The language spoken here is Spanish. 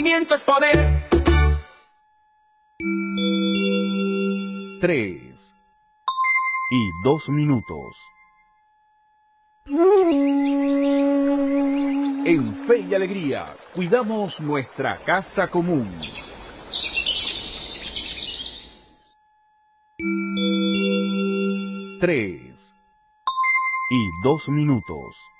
movimiento es poder. 3:02. En Fe y Alegría, cuidamos nuestra casa común. 3:02.